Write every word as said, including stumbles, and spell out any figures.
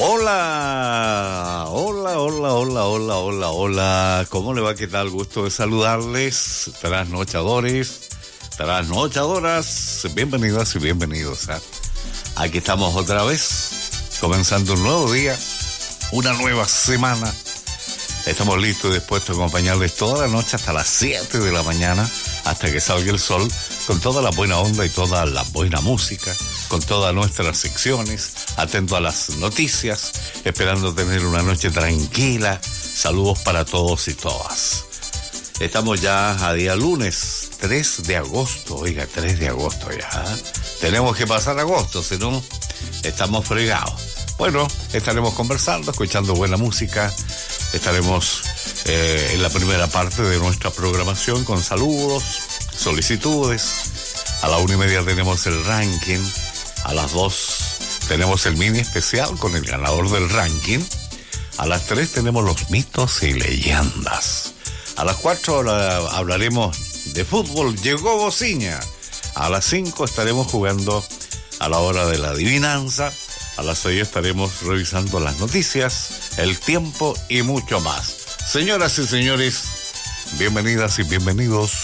Hola, hola, hola, hola, hola, hola, hola. ¿Cómo le va? ¿Qué tal? Gusto de saludarles, trasnochadores, trasnochadoras. Bienvenidas y bienvenidos. ¿eh? Aquí estamos otra vez, comenzando un nuevo día, una nueva semana. Estamos listos y dispuestos a acompañarles toda la noche hasta las siete de la mañana, hasta que salga el sol, con toda la buena onda y toda la buena música, con todas nuestras secciones, atento a las noticias, esperando tener una noche tranquila. Saludos para todos y todas. Estamos ya a día lunes, tres de agosto, oiga, tres de agosto ya. Tenemos que pasar agosto, si no, estamos fregados. Bueno, estaremos conversando, escuchando buena música. Estaremos eh, en la primera parte de nuestra programación con saludos, solicitudes. A la una y media tenemos el ranking. A las dos tenemos el mini especial con el ganador del ranking. A las tres tenemos los mitos y leyendas. A las cuatro hablaremos de fútbol. Llegó Bociña. A las cinco estaremos jugando a la hora de la adivinanza. A las seis estaremos revisando las noticias, el tiempo y mucho más. Señoras y señores, bienvenidas y bienvenidos